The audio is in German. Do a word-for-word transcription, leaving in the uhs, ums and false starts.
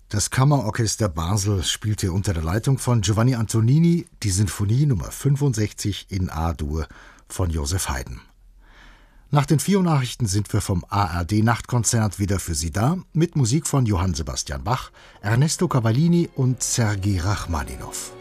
Das Kammerorchester Basel spielte unter der Leitung von Giovanni Antonini die Sinfonie Nummer fünfundsechzig in A-Dur von Joseph Haydn. Nach den vier Uhr Nachrichten sind wir vom A R D-Nachtkonzert wieder für Sie da, mit Musik von Johann Sebastian Bach, Ernesto Cavallini und Sergei Rachmaninow.